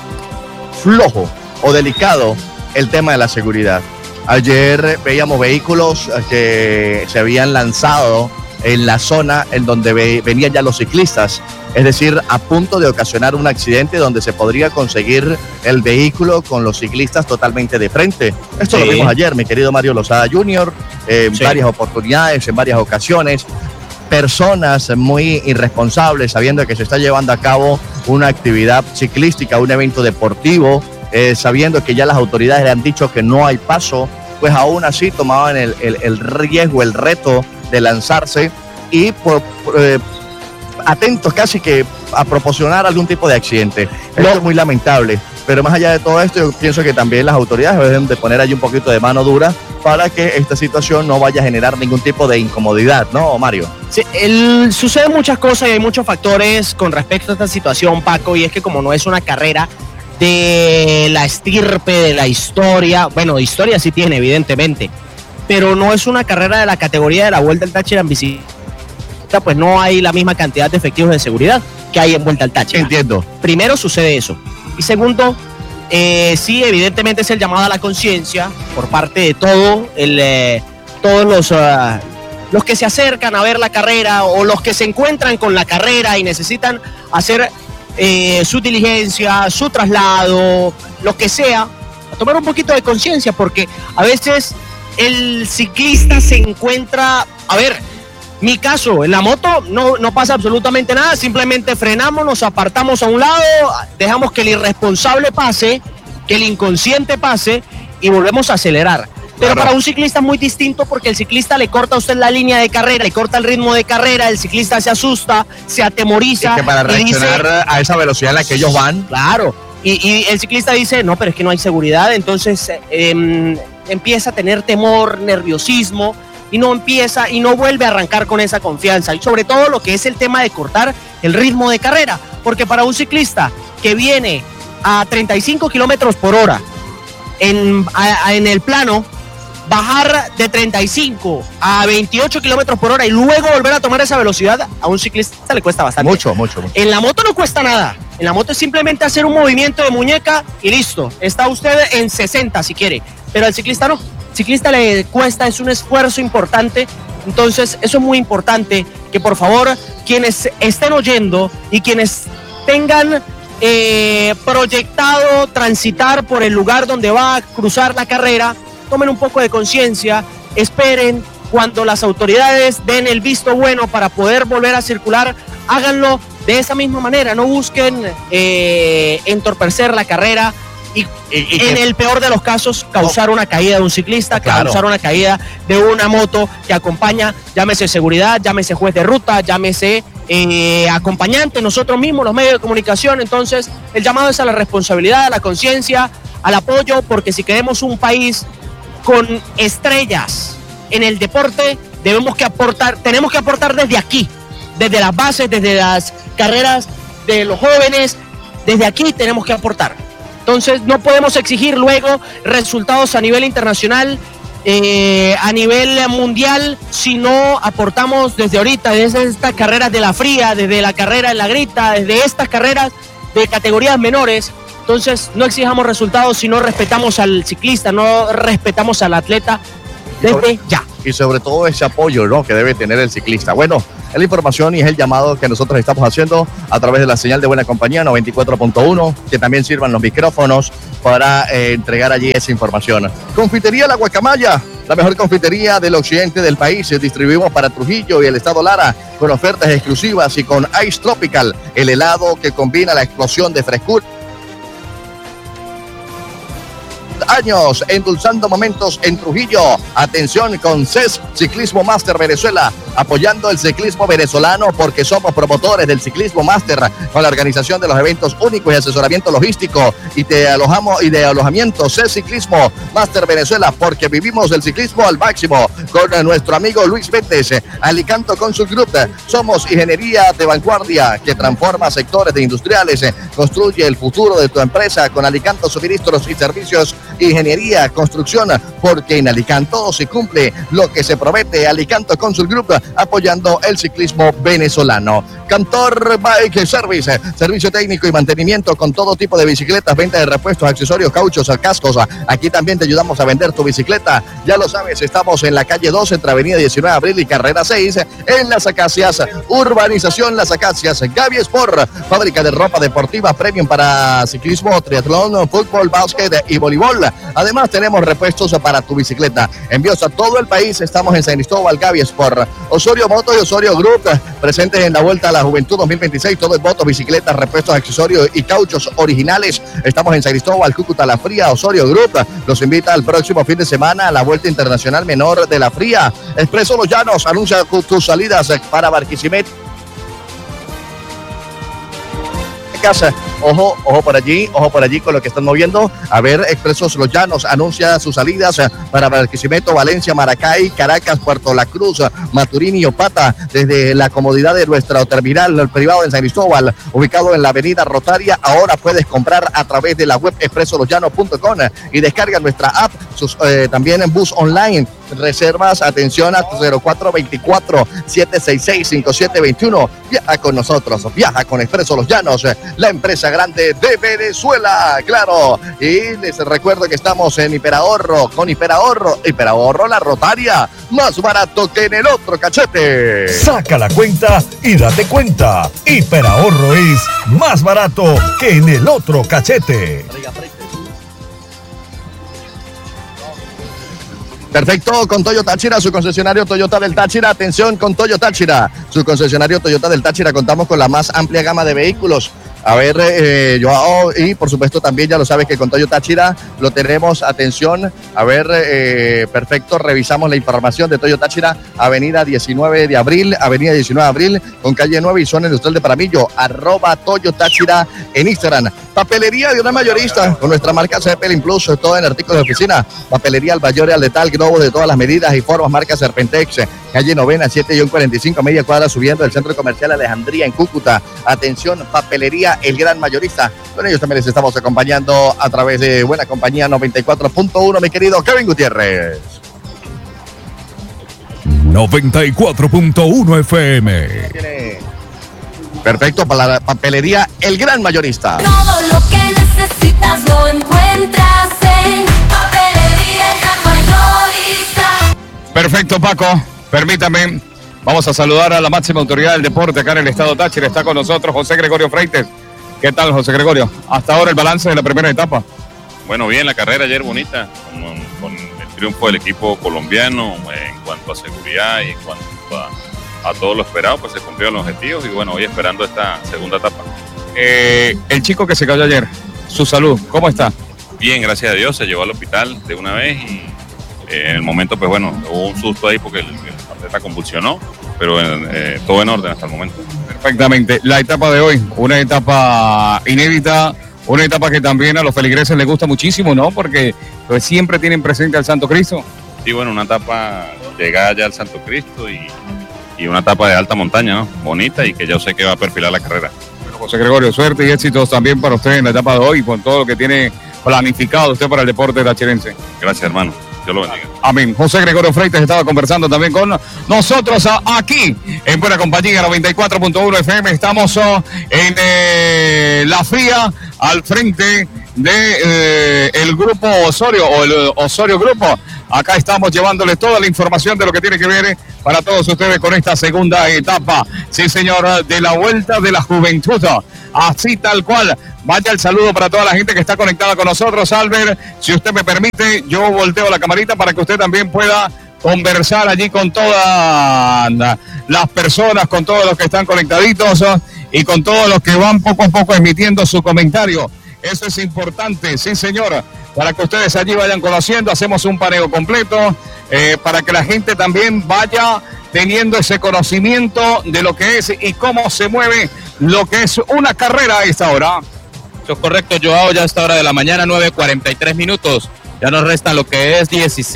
S2: flojo o delicado el tema de la seguridad. Ayer veíamos vehículos que se habían lanzado en la zona en donde venían ya los ciclistas, es decir, a punto de ocasionar un accidente donde se podría conseguir el vehículo con los ciclistas totalmente de frente. Esto lo vimos ayer, mi querido Mario Lozada Jr., en varias oportunidades, en varias ocasiones. Personas muy irresponsables, sabiendo que se está llevando a cabo una actividad ciclística, un evento deportivo, sabiendo que ya las autoridades le han dicho que no hay paso, pues aún así tomaban el riesgo, el reto de lanzarse y atentos casi que a proporcionar algún tipo de accidente. Esto es muy lamentable, pero más allá de todo esto, yo pienso que también las autoridades deben de poner allí un poquito de mano dura para que esta situación no vaya a generar ningún tipo de incomodidad, ¿no, Mario?
S9: Sí, suceden muchas cosas y hay muchos factores con respecto a esta situación, Paco, y es que como no es una carrera de la estirpe, de la historia, bueno, historia sí tiene, evidentemente, pero no es una carrera de la categoría de la Vuelta al Táchira en bicicleta, pues no hay la misma cantidad de efectivos de seguridad que hay en Vuelta al Táchira. Entiendo. Primero sucede eso. Y segundo, sí, evidentemente es el llamado a la conciencia por parte de todos los que se acercan a ver la carrera o los que se encuentran con la carrera y necesitan hacer su diligencia, su traslado, lo que sea, a tomar un poquito de conciencia, porque a veces el ciclista se encuentra, a ver, mi caso, en la moto no pasa absolutamente nada, simplemente frenamos, nos apartamos a un lado, dejamos que el irresponsable pase, que el inconsciente pase y volvemos a acelerar. Pero para un ciclista es muy distinto, porque el ciclista le corta a usted la línea de carrera, le corta el ritmo de carrera, el ciclista se asusta, se atemoriza.
S2: Y que para reaccionar a esa velocidad en la que ellos van.
S9: Claro, y el ciclista dice, no, pero es que no hay seguridad, entonces empieza a tener temor, nerviosismo, y no vuelve a arrancar con esa confianza. Y sobre todo lo que es el tema de cortar el ritmo de carrera, porque para un ciclista que viene a 35 kilómetros por hora en el plano, bajar de 35 a 28 kilómetros por hora y luego volver a tomar esa velocidad, a un ciclista le cuesta bastante. Mucho. En la moto no cuesta nada. En la moto es simplemente hacer un movimiento de muñeca y listo. Está usted en 60 si quiere, pero al ciclista no. Al ciclista le cuesta, es un esfuerzo importante. Entonces eso es muy importante, que por favor quienes estén oyendo y quienes tengan proyectado transitar por el lugar donde va a cruzar la carrera, tomen un poco de conciencia, esperen cuando las autoridades den el visto bueno para poder volver a circular, háganlo de esa misma manera, no busquen entorpecer la carrera y en el peor de los casos causar una caída de un ciclista, causar una caída de una moto que acompaña, llámese seguridad, llámese juez de ruta, llámese acompañante, nosotros mismos, los medios de comunicación. Entonces el llamado es a la responsabilidad, a la conciencia, al apoyo, porque si queremos un país con estrellas en el deporte, tenemos que aportar desde aquí, desde las bases, desde las carreras de los jóvenes, desde aquí tenemos que aportar. Entonces no podemos exigir luego resultados a nivel internacional, a nivel mundial, si no aportamos desde ahorita, desde estas carreras de la fría, desde la carrera en la grita, desde estas carreras de categorías menores. Entonces no exijamos resultados si no respetamos al ciclista, no respetamos al atleta Desde ya.
S2: Y sobre todo ese apoyo, ¿no?, que debe tener el ciclista. Bueno, es la información y es el llamado que nosotros estamos haciendo a través de la señal de Buena Compañía 94.1, que también sirvan los micrófonos para entregar allí esa información. Confitería La Guacamaya, la mejor confitería del occidente del país. Distribuimos para Trujillo y el estado Lara con ofertas exclusivas y con Ice Tropical, el helado que combina la explosión de frescura. Años endulzando momentos en Trujillo. Atención con CES Ciclismo Master Venezuela, apoyando el ciclismo venezolano porque somos promotores del Ciclismo Master, con la organización de los eventos únicos y asesoramiento logístico y de alojamiento. CES Ciclismo Master Venezuela, porque vivimos el ciclismo al máximo. Con nuestro amigo Luis Méndez, Alicanto Consult Group, somos ingeniería de vanguardia que transforma sectores de industriales, construye el futuro de tu empresa con Alicanto Suministros y Servicios, ingeniería, construcción, porque en Alicanto se cumple lo que se promete. Alicanto Consult Group, apoyando el ciclismo venezolano. Cantor Bike Service, servicio técnico y mantenimiento con todo tipo de bicicletas, venta de repuestos, accesorios, cauchos, cascos. Aquí también te ayudamos a vender tu bicicleta. Ya lo sabes, estamos en la calle 2, entre Avenida 19 de Abril y Carrera 6, en Las Acacias, Urbanización Las Acacias. Gaby Sport, fábrica de ropa deportiva premium para ciclismo, triatlón, fútbol, básquet y voleibol. Además, tenemos repuestos para tu bicicleta. Envíos a todo el país. Estamos en San Cristóbal, Gaby Sport. Osorio Moto y Osorio Group, presentes en la Vuelta a la Juventud 2026. Todo es moto, bicicletas, repuestos, accesorios y cauchos originales. Estamos en San Cristóbal, Cúcuta, La Fría. Osorio Group los invita al próximo fin de semana a la Vuelta Internacional Menor de La Fría. Expreso Los Llanos anuncia tus salidas para Barquisimeto. Casa. Ojo por allí con lo que están moviendo. A ver, Expresos Los Llanos anuncia sus salidas para Barquisimeto, Valencia, Maracay, Caracas, Puerto La Cruz, Maturín y Opata, desde la comodidad de nuestro terminal privado en San Cristóbal, ubicado en la avenida Rotaria. Ahora puedes comprar a través de la web expresolosllanos.com y descarga nuestra app, también en bus online. Reservas, atención a 0424-766-5721. Viaja con nosotros, viaja con Expreso Los Llanos, la empresa grande de Venezuela, claro. Y les recuerdo que estamos en Hiperahorro, con Hiperahorro La Rotaria, más barato que en el otro cachete.
S3: Saca la cuenta y date cuenta. Hiperahorro es más barato que en el otro cachete.
S2: Perfecto, con Toyo Táchira, su concesionario Toyota del Táchira. Atención con Toyo Táchira, su concesionario Toyota del Táchira. Contamos con la más amplia gama de vehículos. A ver, y por supuesto también ya lo sabes que con Toyo Táchira lo tenemos, atención, a ver, perfecto, revisamos la información de Toyo Táchira, Avenida 19 de Abril, con calle 9 y zona industrial de Paramillo, @Toyo Táchira en Instagram. Papelería de una mayorista con nuestra marca Zeppelin Plus, todo en artículos de oficina. Papelería Albayore al Letal, globos de todas las medidas y formas, marca Serpentex, calle Novena, 7-45, media cuadra subiendo del Centro Comercial Alejandría en Cúcuta. Atención, Papelería El Gran Mayorista. Con ellos también les estamos acompañando a través de Buena Compañía 94.1, mi querido Kevin Gutiérrez.
S6: 94.1 FM.
S2: Perfecto, para la Papelería El Gran Mayorista.
S5: Todo lo que necesitas lo encuentras en Papelería El Gran Mayorista.
S13: Perfecto, Paco. Permítame, vamos a saludar a la máxima autoridad del deporte acá en el estado Táchira. Está con nosotros José Gregorio Freites. ¿Qué tal, José Gregorio? Hasta ahora el balance de la primera etapa.
S16: Bueno, bien, la carrera ayer bonita, con el triunfo del equipo colombiano en cuanto a seguridad y en cuanto a todo lo esperado, pues se cumplieron los objetivos y bueno, hoy esperando esta segunda etapa.
S13: El chico que se cayó ayer, su salud, ¿cómo está?
S16: Bien, gracias a Dios, se llevó al hospital de una vez y en el momento, pues bueno, hubo un susto ahí porque el atleta convulsionó, pero todo en orden hasta el momento.
S13: Perfectamente. La etapa de hoy, una etapa inédita, una etapa que también a los feligreses les gusta muchísimo, ¿no? Porque pues, siempre tienen presente al Santo Cristo.
S16: Sí, bueno, una etapa llegada ya al Santo Cristo y una etapa de alta montaña, ¿no? Bonita y que yo sé que va a perfilar la carrera.
S13: Bueno, José Gregorio, suerte y éxitos también para usted en la etapa de hoy, con todo lo que tiene planificado usted para el deporte tachirense.
S16: Gracias, hermano. Dios lo bendiga.
S13: Amén. José Gregorio Freites estaba conversando también con nosotros aquí en Buena Compañía 94.1 FM. Estamos en La Fría, al frente de el Grupo Osorio o el Osorio Grupo. Acá estamos llevándoles toda la información de lo que tiene que ver para todos ustedes con esta segunda etapa. Sí, señor, de la Vuelta de la Juventud. Así tal cual. Vaya el saludo para toda la gente que está conectada con nosotros. Albert, si usted me permite, yo volteo la camarita para que usted también pueda conversar allí con todas las personas, con todos los que están conectaditos y con todos los que van poco a poco emitiendo su comentario. Eso es importante, sí señor, para que ustedes allí vayan conociendo. Hacemos un paneo completo para que la gente también vaya teniendo ese conocimiento de lo que es y cómo se mueve lo que es una carrera a esta hora.
S1: Eso es correcto, Joao, ya a esta hora de la mañana, 9:43 minutos. Ya nos restan lo que es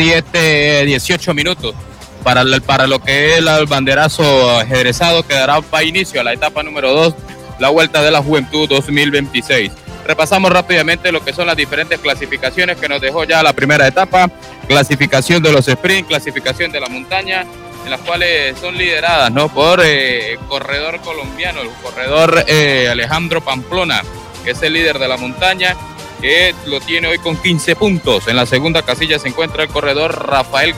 S1: 18 minutos para lo que es el banderazo ajedrezado que dará inicio a la etapa número 2, la Vuelta de la Juventud 2026. Repasamos rápidamente lo que son las diferentes clasificaciones que nos dejó ya la primera etapa. Clasificación de los sprint, clasificación de la montaña, en las cuales son lideradas, ¿no?, por el corredor colombiano, el corredor Alejandro Pamplona, que es el líder de la montaña, que lo tiene hoy con 15 puntos. En la segunda casilla se encuentra el corredor Rafael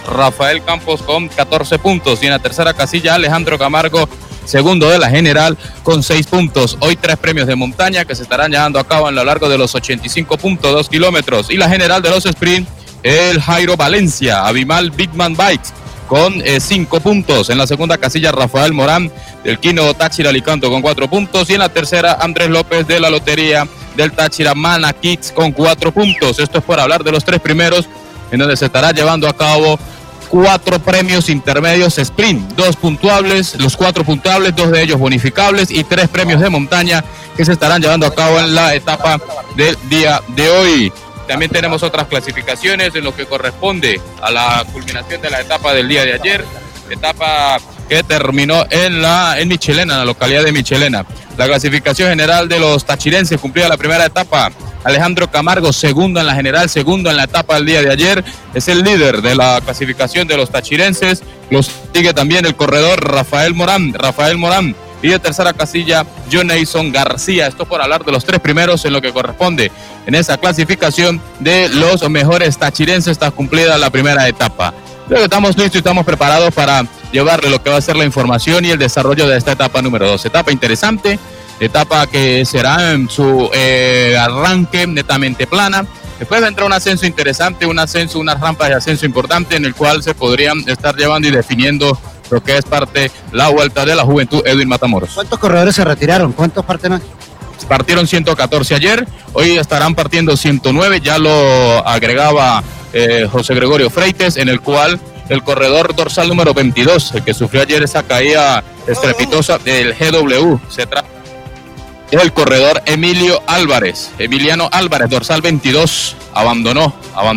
S1: Campos con 14 puntos. Y en la tercera casilla Alejandro Camargo, segundo de la general, con 6 puntos. Hoy 3 premios de montaña que se estarán llevando a cabo a lo largo de los 85.2 kilómetros. Y la general de los sprint, el Jairo Valencia, Abimal Bigman Bikes, con 5 puntos. En la segunda casilla Rafael Morán del Quino Táchira Alicanto con 4 puntos. Y en la tercera Andrés López de la Lotería del Táchira Mana Kicks con 4 puntos. Esto es por hablar de los 3 primeros, en donde se estará llevando a cabo 4 premios intermedios sprint, 2 puntuables, los 4 puntuables, 2 de ellos bonificables y 3 premios de montaña que se estarán llevando a cabo en la etapa del día de hoy. También tenemos otras clasificaciones en lo que corresponde a la culminación de la etapa del día de ayer, etapa que terminó en Michelena, en la localidad de Michelena. La clasificación general de los tachirenses cumplía la primera etapa. Alejandro Camargo, segundo en la general, segundo en la etapa del día de ayer, es el líder de la clasificación de los tachirenses. Los sigue también el corredor Rafael Morán. Y de tercera casilla, Jonason García. Esto por hablar de los 3 primeros en lo que corresponde en esa clasificación de los mejores tachirenses. Está cumplida la primera etapa. Luego estamos listos y estamos preparados para llevarle lo que va a ser la información y el desarrollo de esta etapa número 2. Etapa interesante, etapa que será en su arranque netamente plana. Después vendrá un ascenso interesante, unas rampas de ascenso importante en el cual se podrían estar llevando y definiendo lo que es parte la Vuelta de la Juventud Edwin Matamoros.
S11: ¿Cuántos corredores se retiraron? ¿Cuántos parten hoy?
S1: Partieron 114 ayer, hoy estarán partiendo 109, ya lo agregaba José Gregorio Freites, en el cual el corredor dorsal número 22, el que sufrió ayer esa caída estrepitosa del GW, es el corredor Emiliano Álvarez, dorsal 22, abandonó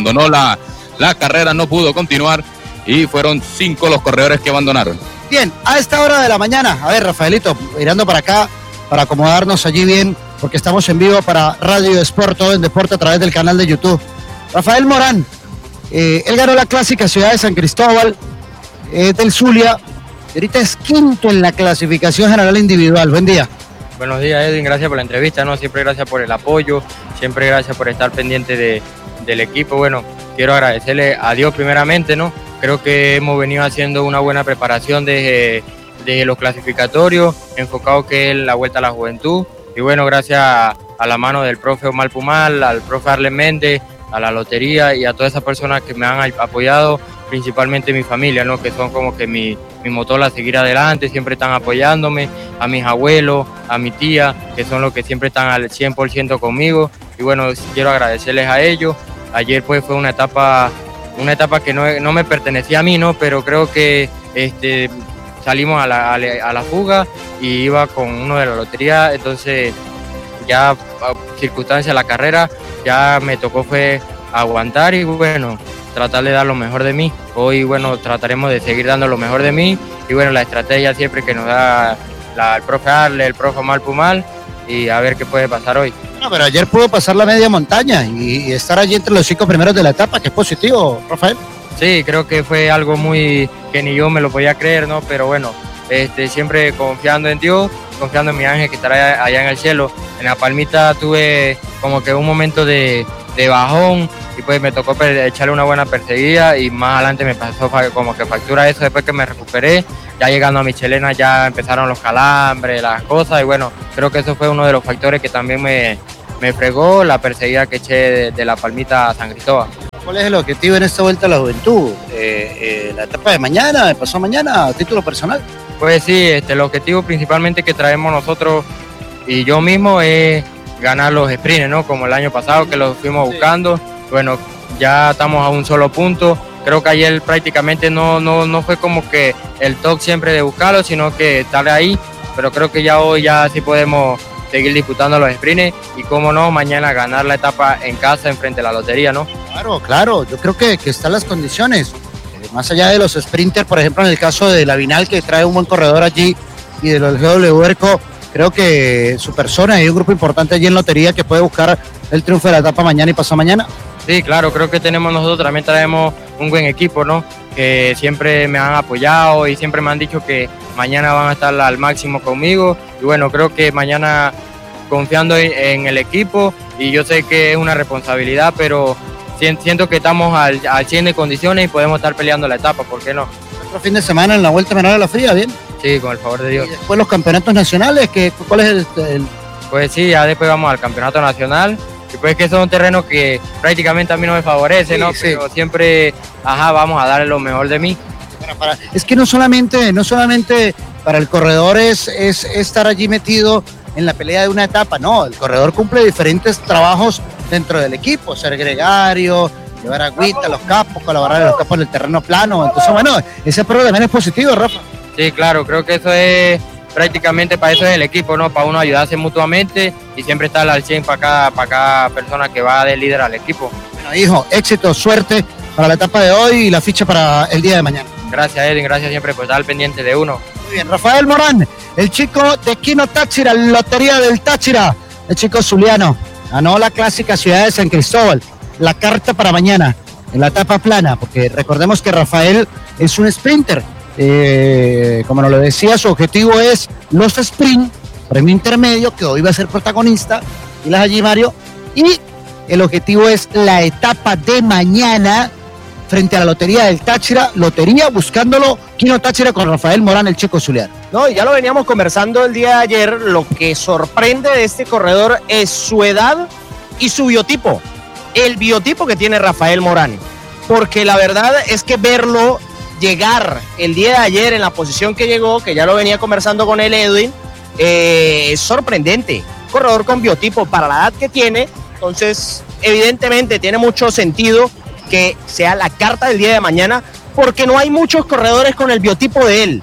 S1: la carrera, no pudo continuar y fueron 5 los corredores que abandonaron.
S11: Bien, a esta hora de la mañana, a ver, Rafaelito, mirando para acá, para acomodarnos allí bien, porque estamos en vivo para Radio Sport, todo en deporte a través del canal de YouTube. Rafael Morán, él ganó la clásica Ciudad de San Cristóbal, del Zulia, y ahorita es quinto en la clasificación general individual. Buen día.
S17: Buenos días, Edwin, gracias por la entrevista, ¿no? Siempre gracias por el apoyo, siempre gracias por estar pendiente del equipo. Bueno, quiero agradecerle a Dios primeramente, ¿no? Creo que hemos venido haciendo una buena preparación desde los clasificatorios, enfocado que es la Vuelta a la Juventud. Y bueno, gracias a la mano del profe Omar Pumal, al profe Arlen Méndez, a la Lotería y a todas esas personas que me han apoyado, principalmente mi familia, ¿no? Que son como que mi motor a seguir adelante, siempre están apoyándome, a mis abuelos, a mi tía, que son los que siempre están al 100% conmigo. Y bueno, quiero agradecerles a ellos. Ayer pues fue una etapa que no me pertenecía a mí, ¿no? Pero creo que salimos a la fuga y iba con uno de la Lotería, entonces ya circunstancia de la carrera, ya me tocó fue aguantar y bueno, tratar de dar lo mejor de mí. Hoy bueno, trataremos de seguir dando lo mejor de mí y bueno, la estrategia siempre que nos da el profe Arle, el profe Omar Pumal y a ver qué puede pasar hoy.
S11: Bueno, pero ayer pudo pasar la media montaña y estar allí entre los 5 primeros de la etapa, que es positivo, Rafael.
S17: Sí, creo que fue algo muy que ni yo me lo podía creer, ¿no? Pero bueno, siempre confiando en Dios confiando en mi ángel que estará allá en el cielo. En La Palmita tuve como que un momento de bajón y pues me tocó echarle una buena perseguida y más adelante me pasó como que factura eso después que me recuperé. Ya llegando a Michelena ya empezaron los calambres, las cosas y bueno, creo que eso fue uno de los factores que también me fregó la perseguida que eché de La Palmita a San Cristóbal.
S11: ¿Cuál es el objetivo en esta vuelta a la juventud? ¿La etapa de mañana, de pasado mañana, a título personal?
S17: Pues sí, el objetivo principalmente que traemos nosotros y yo mismo es ganar los sprints, ¿no? Como el año pasado que los fuimos buscando. Bueno, ya estamos a un solo punto. Creo que ayer prácticamente no fue como que el toque siempre de buscarlo, sino que estar ahí. Pero creo que ya hoy ya sí podemos seguir disputando los sprints y cómo no, mañana ganar la etapa en casa enfrente de la lotería, ¿no?
S11: Claro, yo creo que están las condiciones. Más allá de los sprinters, por ejemplo, en el caso de la Vinal, que trae un buen corredor allí, y de los GW Erco, creo que su persona hay un grupo importante allí en lotería que puede buscar el triunfo de la etapa mañana y pasado mañana.
S17: Sí, claro, creo que nosotros también traemos un buen equipo, ¿no? Que siempre me han apoyado y siempre me han dicho que mañana van a estar al máximo conmigo. Y bueno, creo que mañana confiando en el equipo y yo sé que es una responsabilidad, pero siento que estamos al 100 de condiciones y podemos estar peleando la etapa, ¿por qué no?
S11: Otro fin de semana en la Vuelta Menor a la Fría, ¿bien?
S17: Sí, con el favor de Dios.
S11: Y después los campeonatos nacionales, ¿cuál es el...?
S17: Pues sí, ya después vamos al campeonato nacional. Y pues que son terrenos que prácticamente a mí no me favorecen, sí, ¿no? Sí. Pero siempre, vamos a darle lo mejor de mí.
S11: Es que no solamente para el corredor es estar allí metido en la pelea de una etapa, no, el corredor cumple diferentes trabajos dentro del equipo, ser gregario, llevar agüita a los capos, colaborar en los capos del terreno plano, entonces bueno, ese pro también es positivo, Rafa.
S17: Sí, claro, creo que eso es prácticamente para eso es el equipo, ¿no? Para uno ayudarse mutuamente y siempre estar al 100 para cada persona que va de líder al equipo.
S11: Bueno, hijo, éxito, suerte para la etapa de hoy y la ficha para el día de mañana.
S17: Gracias, Edwin, gracias siempre por estar al pendiente de uno.
S11: Muy bien, Rafael Morán, el chico de Quino Táchira, Lotería del Táchira, el chico zuliano, ganó la clásica Ciudad de San Cristóbal, la carta para mañana, en la etapa plana, porque recordemos que Rafael es un sprinter. Como nos lo decía, su objetivo es los sprint, premio intermedio, que hoy va a ser protagonista, y las allí Mario, y el objetivo es la etapa de mañana frente a la Lotería del Táchira, lotería buscándolo, Quino Táchira con Rafael Morán, el chico zuliano.
S9: No, y ya lo veníamos conversando el día de ayer, lo que sorprende de este corredor es su edad y su biotipo, el biotipo que tiene Rafael Morán, porque la verdad es que verlo llegar el día de ayer en la posición que llegó, que ya lo venía conversando con él Edwin, es sorprendente. Corredor con biotipo para la edad que tiene, entonces evidentemente tiene mucho sentido que sea la carta del día de mañana, porque no hay muchos corredores con el biotipo de él.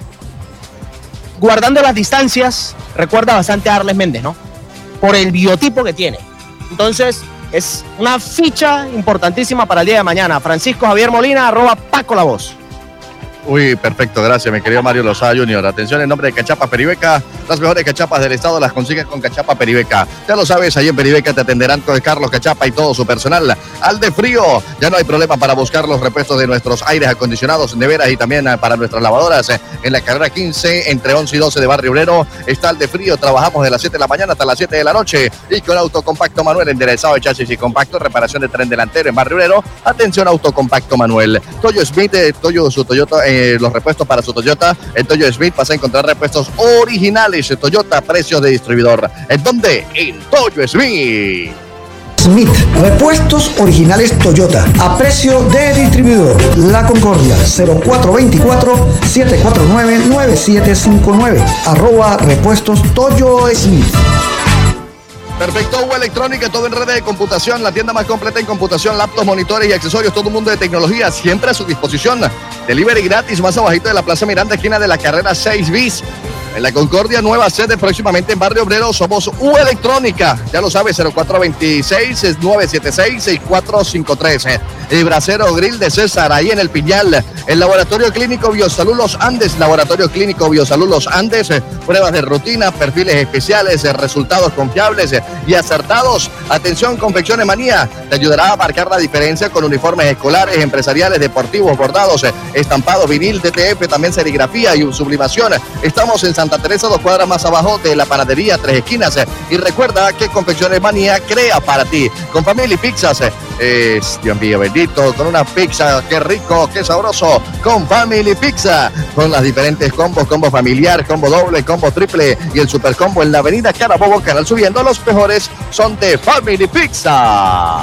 S9: Guardando las distancias, recuerda bastante a Arles Méndez, ¿no? Por el biotipo que tiene. Entonces, es una ficha importantísima para el día de mañana. Francisco Javier Molina, @Paco La Voz.
S2: Uy, perfecto, gracias, mi querido Mario Lozada Jr. Atención, en nombre de Cachapa Peribeca, las mejores cachapas del estado las consigues con Cachapa Peribeca. Ya lo sabes, ahí en Peribeca te atenderán con Carlos Cachapa y todo su personal. Al de frío, ya no hay problema para buscar los repuestos de nuestros aires acondicionados, neveras y también para nuestras lavadoras. En la carrera 15, entre 11 y 12 de Barrio Obrero, está Al de frío. Trabajamos de las 7 de la mañana hasta las 7 de la noche. Y con Autocompacto Manuel, enderezado de chasis y compacto, reparación de tren delantero en Barrio Obrero. Atención, Autocompacto Manuel. Toyo Smith, su Toyota, los repuestos para su Toyota. En Toyo Smith vas a encontrar repuestos originales Toyota, precios de distribuidor. ¿En dónde? En Toyo Smith.
S7: Smith, repuestos originales Toyota, a precio de distribuidor. La Concordia, 0424-749-9759. @repuestos Toyo Smith.
S2: Perfecto, U Electrónica, todo en redes de computación, la tienda más completa en computación, laptops, monitores y accesorios, todo un mundo de tecnología, siempre a su disposición. Delivery gratis, más abajito de la Plaza Miranda, esquina de la carrera 6 bis. En la Concordia, nueva sede próximamente en Barrio Obrero, somos U Electrónica. Ya lo sabes, 0426-976-6453. El Bracero Grill de César, ahí en El Piñal. El Laboratorio Clínico Biosalud Los Andes, Laboratorio Clínico Biosalud Los Andes. Pruebas de rutina, perfiles especiales, resultados confiables y acertados. Atención, Confecciones Manía, te ayudará a marcar la diferencia con uniformes escolares, empresariales, deportivos, bordados, estampados, vinil, DTF, también serigrafía y sublimación. Estamos en Santa Teresa, 2 cuadras más abajo de la panadería Tres Esquinas. Y recuerda que Confecciones Manía crea para ti. Con Family Pizzas, Dios mío bendito, con una pizza, qué rico, qué sabroso. Con Family Pizza, con las diferentes combos, combo familiar, combo doble, combo triple y el super combo en la avenida Carabobo, Canal Subiendo. Los mejores son de Family Pizza.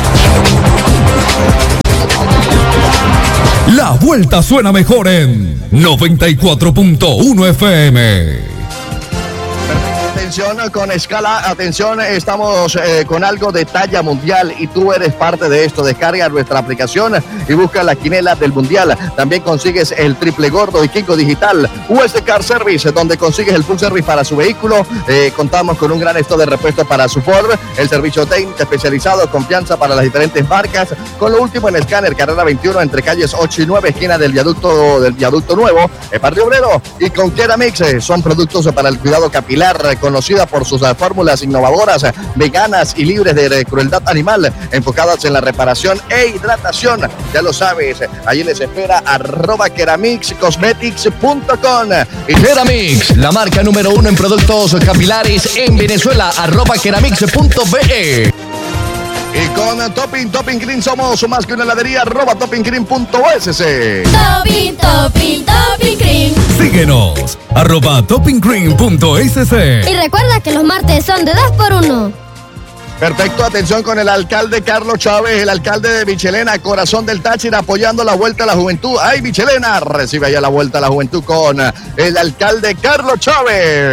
S6: La vuelta suena mejor en 94.1 FM.
S2: Atención con escala, atención, estamos con algo de talla mundial y tú eres parte de esto. Descarga nuestra aplicación y busca la quinela del mundial. También consigues el triple gordo y Kiko Digital. US Car Service, donde consigues el full service para su vehículo. Contamos con un gran esto de repuesto para su Ford, el servicio técnico especializado, confianza para las diferentes marcas. Con lo último en escáner, carrera 21 entre calles 8 y 9, esquina del viaducto nuevo, en Barrio Obrero. Y con Keramix, son productos para el cuidado capilar, conocida por sus fórmulas innovadoras, veganas y libres de crueldad animal, enfocadas en la reparación e hidratación. Ya lo sabes, allí les espera @keramixcosmetics.com.
S18: Y Keramix, la marca número 1 en productos capilares en Venezuela, @keramix.be.
S2: Y con Topping Green somos más que una heladería, @toppinggreen.usc.
S14: Topping Green.
S6: Síguenos, @toppinggreen.sc.
S14: Y recuerda que los martes son de 2x1.
S2: Perfecto, atención con el alcalde Carlos Chávez, el alcalde de Michelena, corazón del Táchira, apoyando la Vuelta a la Juventud. ¡Ay, Michelena! Recibe allá la Vuelta a la Juventud con el alcalde Carlos Chávez.